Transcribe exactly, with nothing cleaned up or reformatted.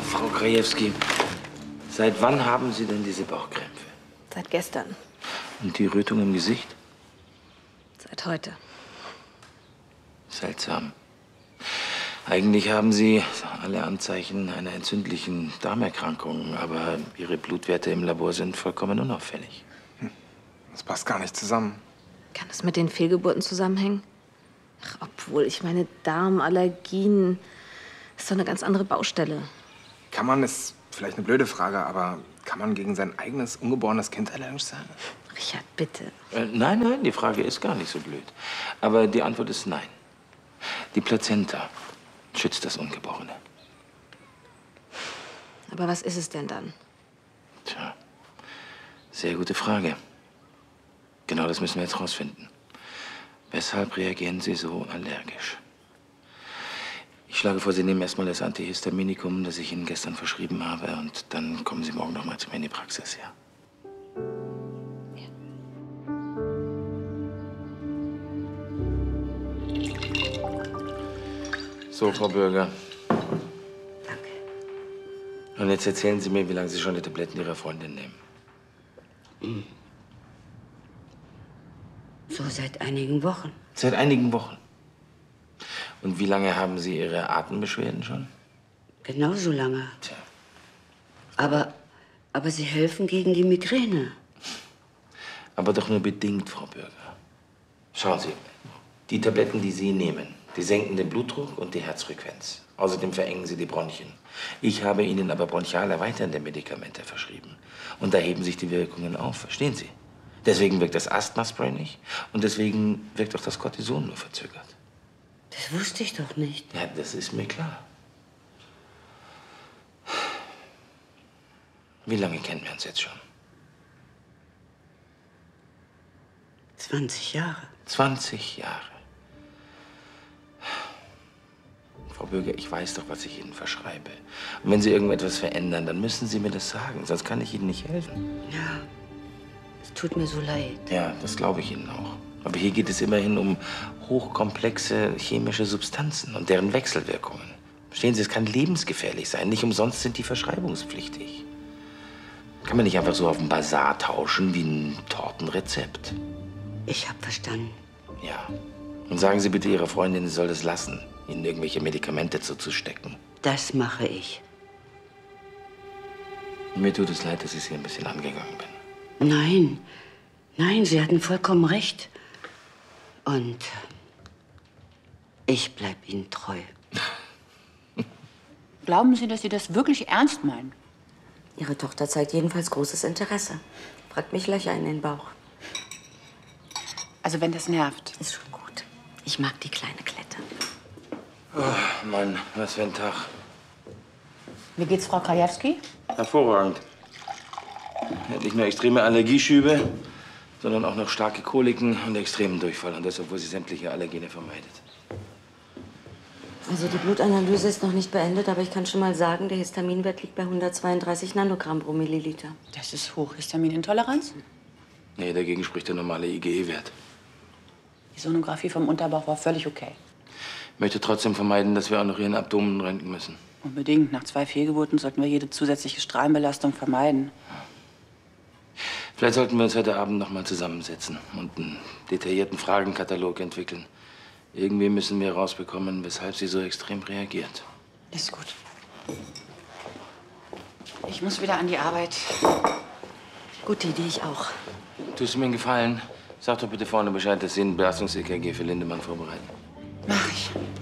Frau Krajewski, seit wann haben Sie denn diese Bauchkrämpfe? Seit gestern. Und die Rötung im Gesicht? Seit heute. Seltsam. Eigentlich haben Sie alle Anzeichen einer entzündlichen Darmerkrankung, aber Ihre Blutwerte im Labor sind vollkommen unauffällig. Das passt gar nicht zusammen. Kann das mit den Fehlgeburten zusammenhängen? Ach, obwohl, ich meine, Darmallergien ist doch eine ganz andere Baustelle. Kann man, ist vielleicht eine blöde Frage, aber kann man gegen sein eigenes ungeborenes Kind allergisch sein? Richard, bitte. Äh, nein, nein, die Frage ist gar nicht so blöd. Aber die Antwort ist nein. Die Plazenta schützt das Ungeborene. Aber was ist es denn dann? Tja, sehr gute Frage. Genau das müssen wir jetzt rausfinden. Weshalb reagieren Sie so allergisch? Ich schlage vor, Sie nehmen erstmal das Antihistaminikum, das ich Ihnen gestern verschrieben habe, und dann kommen Sie morgen noch mal zu mir in die Praxis, ja? So, Frau Bürger. Danke. Und jetzt erzählen Sie mir, wie lange Sie schon die Tabletten Ihrer Freundin nehmen. Hm. So seit einigen Wochen. Seit einigen Wochen. Und wie lange haben Sie Ihre Atembeschwerden schon? Genauso lange. Tja. Aber, aber sie helfen gegen die Migräne. Aber doch nur bedingt, Frau Bürger. Schauen Sie, die Tabletten, die Sie nehmen, die senken den Blutdruck und die Herzfrequenz. Außerdem verengen sie die Bronchien. Ich habe Ihnen aber bronchial erweiternde Medikamente verschrieben. Und da heben sich die Wirkungen auf, verstehen Sie? Deswegen wirkt das Asthma-Spray nicht und deswegen wirkt auch das Cortison nur verzögert. Das wusste ich doch nicht. Ja, das ist mir klar. Wie lange kennen wir uns jetzt schon? zwanzig Jahre. zwanzig Jahre. Frau Bürger, ich weiß doch, was ich Ihnen verschreibe. Und wenn Sie irgendetwas verändern, dann müssen Sie mir das sagen, sonst kann ich Ihnen nicht helfen. Ja, es tut mir so leid. Ja, das glaube ich Ihnen auch. Aber hier geht es immerhin um hochkomplexe chemische Substanzen und deren Wechselwirkungen. Verstehen Sie, es kann lebensgefährlich sein. Nicht umsonst sind die verschreibungspflichtig. Kann man nicht einfach so auf dem Bazar tauschen wie ein Tortenrezept. Ich habe verstanden. Ja. Und sagen Sie bitte Ihrer Freundin, sie soll das lassen, Ihnen irgendwelche Medikamente zuzustecken. Das mache ich. Mir tut es leid, dass ich Sie ein bisschen angegangen bin. Nein, nein, Sie hatten vollkommen recht. Und ich bleib Ihnen treu. Glauben Sie, dass Sie das wirklich ernst meinen? Ihre Tochter zeigt jedenfalls großes Interesse. Fragt mich Löcher in den Bauch. Also wenn das nervt. Ist schon gut. Ich mag die kleine Klette. Oh, Mann, was für ein Tag. Wie geht's Frau Krajewski? Hervorragend. Er hat nicht nur extreme Allergieschübe, sondern auch noch starke Koliken und extremen Durchfall. Und das, obwohl sie sämtliche Allergene vermeidet. Also die Blutanalyse ist noch nicht beendet, aber ich kann schon mal sagen, der Histaminwert liegt bei hundertzweiunddreißig Nanogramm pro Milliliter. Das ist Hochhistaminintoleranz? Nee, dagegen spricht der normale I G E-Wert. Die Sonographie vom Unterbauch war völlig okay. Ich möchte trotzdem vermeiden, dass wir auch noch ihren Abdomen röntgen müssen. Unbedingt. Nach zwei Fehlgeburten sollten wir jede zusätzliche Strahlenbelastung vermeiden. Vielleicht sollten wir uns heute Abend noch mal zusammensetzen und einen detaillierten Fragenkatalog entwickeln. Irgendwie müssen wir rausbekommen, weshalb sie so extrem reagiert. Das ist gut. Ich muss wieder an die Arbeit. Gute Idee, ich auch. Tust du mir einen Gefallen? Sag doch bitte vorne Bescheid, dass Sie ein Belastungs-E K G für Lindemann vorbereiten. Mach ich.